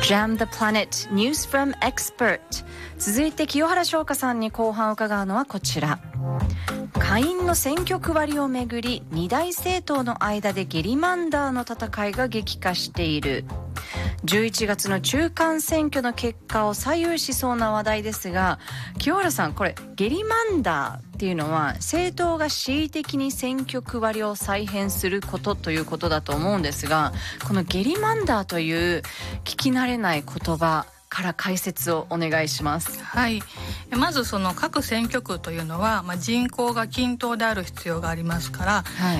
Jam the Planet News from Expert。 続いて清原翔香さんに後半伺うのはこちら。下院の選挙区割りをめぐり二大政党の間でゲリマンダーの戦いが激化している。11月の中間選挙の結果を左右しそうな話題ですが、清原さん、これゲリマンダーっていうのは政党が恣意的に選挙区割りを再編することということだと思うんですが、このゲリマンダーという聞き慣れない言葉から解説をお願いします。 はい、まずその各選挙区というのは、人口が均等である必要がありますから、はい、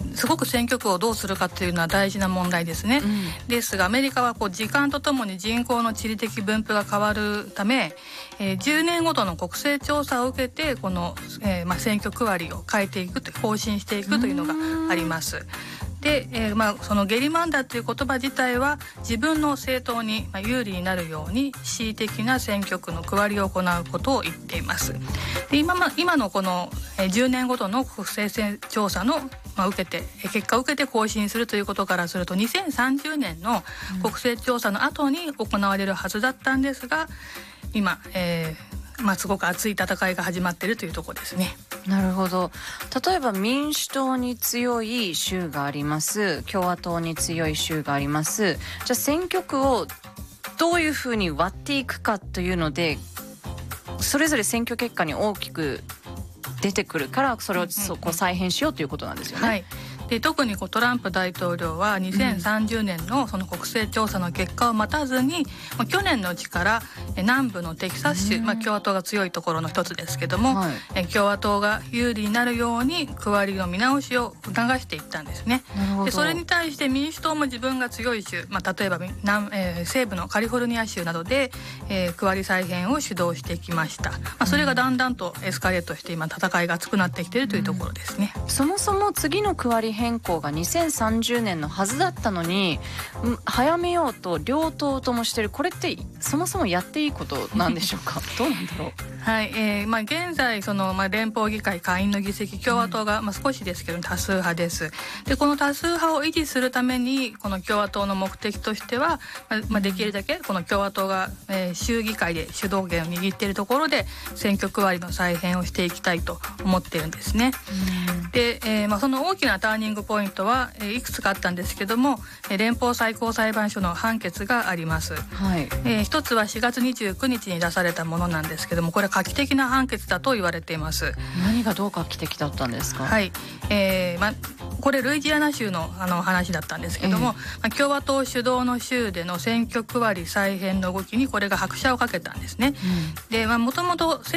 すごく選挙区をどうするかというのは大事な問題ですね、ですがアメリカは時間とともに人口の地理的分布が変わるため、10年ごとの国勢調査を受けてこの、選挙区割りを変えていく更新していくというのがあります。で、そのゲリマンダーという言葉自体は自分の政党に有利になるように恣意的な選挙区の区割りを行うことを言っています。で、今のこの10年ごとの国勢調査の結果を受けて更新するということからすると2030年の国勢調査の後に行われるはずだったんですが、今、すごく熱い戦いが始まっているというところですね。 なるほど。例えば民主党に強い州があります、共和党に強い州があります。じゃあ選挙区をどういうふうに割っていくかというので、それぞれ選挙結果に大きく出てくるから、それを再編しようということなんですよね。はい。 で、特にトランプ大統領は2030年のその国勢調査の結果を待たずに、去年のうちから南部のテキサス州、共和党が強いところの一つですけども、共和党が有利になるように区割りの見直しを促していったんですね。で、それに対して民主党も自分が強い州、例えば西部のカリフォルニア州などで、区割り再編を主導してきました。それがだんだんとエスカレートして今戦いが熱くなってきているというところですね。 そもそも次の区割り変更が2030年のはずだったのに早めようと両党ともしてる。これってそもそもやっていいことなんでしょうか？どうなんだろう。 はい、現在連邦議会下院の議席、共和党が、少しですけど多数派です。で、この多数派を維持するためにこの共和党の目的としては、できるだけこの共和党が、州議会で主導権を握っているところで選挙区割りの再編をしていきたいと思っているんですね。で、その大きなターニングポイントはいくつかあったんですけども、連邦最高裁判所の判決があります。はい。一つは4月29日に出されたものなんですけども、これは画期的な判決だと言われています。 何がどう画期的だったんですか？ はい、これルイジアナ州の話だったんですけども、共和党主導の州での選挙区割り再編の動きにこれが拍車をかけたんですね。で、もともと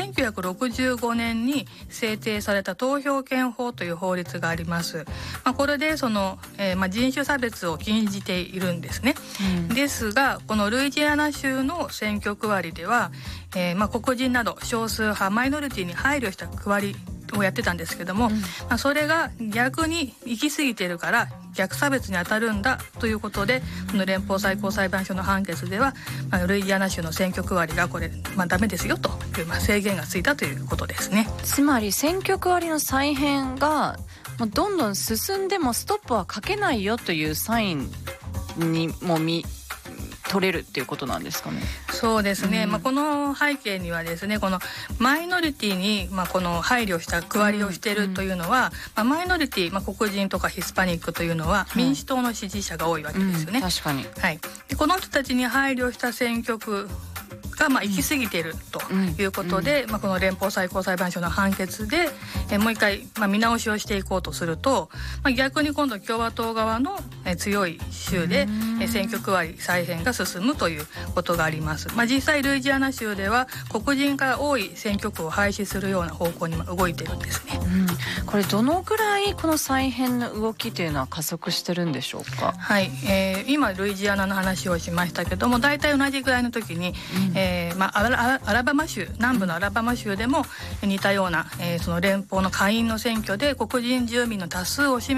1965年に制定された投票権法という法律があります。これでその、人種差別を禁じているんですね。ですがこのルイジアナ州の選挙区割りでは、黒人など少数派マイノリティに配慮した区割りをやってたんですけども、それが逆に行き過ぎているから逆差別に当たるんだということで、この連邦最高裁判所の判決では、ルイジアナ州の選挙区割りがこれ、ダメですよという、制限がついたということですね。 つまり選挙区割りの再編がもうどんどん進んでもストップはかけないよというサインにも取れるっていうことなんですかね。 そうですね、この背景にはですね、このマイノリティに、この配慮した区割りをしているというのは、マイノリティ、黒人とかヒスパニックというのは民主党の支持者が多いわけですよね。 確かに。 はい。で、この人たちに配慮した選挙区が行き過ぎているということで、この連邦最高裁判所の判決で、もう一回、見直しをしていこうとすると、逆に今度共和党側の強い州で選挙区割り再編が進むということがあります。実際ルイジアナ州では黒人が多い選挙区を廃止するような方向に動いているんですね。 これどのぐらいこの再編の動きというのは加速してるんでしょうか？ はい、今ルイジアナの話をしましたけども、大体同じぐらいの時に、アラバマ州、南部のアラバマ州でも似たような、その連邦の下院の選挙で黒人住民の多数を占め